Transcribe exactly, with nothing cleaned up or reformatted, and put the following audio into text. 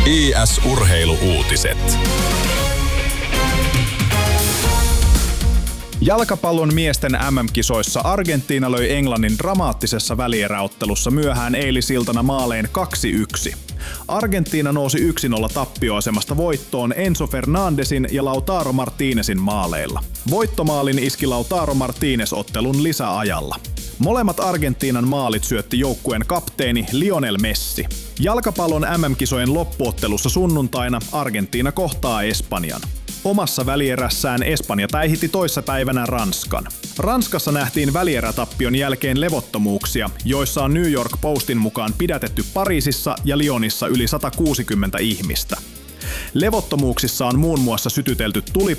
I S-urheiluuutiset. Jalkapallon miesten M M-kisoissa Argentiina löi Englannin dramaattisessa välieräottelussa myöhään eilisiltana maalein kaksi yksi. Argentiina nousi yksi nolla tappioasemasta voittoon Enzo Fernandesin ja Lautaro Martínezin maaleilla. Voittomaalin iski Lautaro Martínez ottelun lisäajalla. Molemmat Argentiinan maalit syötti joukkueen kapteeni Lionel Messi. Jalkapallon M M-kisojen loppuottelussa sunnuntaina Argentiina kohtaa Espanjan. Omassa välierässään Espanja päihitti toissapäivänä Ranskan. Ranskassa nähtiin välierätappion jälkeen levottomuuksia, joissa on New York Postin mukaan pidätetty Pariisissa ja Lyonissa yli sata kuusikymmentä ihmistä. Levottomuuksissa on muun muassa sytytelty tulipaloja